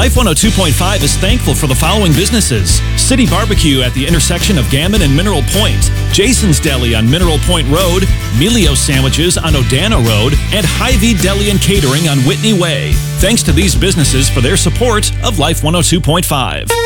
Life 102.5 is thankful for the following businesses: City Barbecue at the intersection of Gammon and Mineral Point, Jason's Deli on Mineral Point Road, Melio Sandwiches on Odana Road, and Hy-Vee Deli and Catering on Whitney Way. Thanks to these businesses for their support of Life 102.5.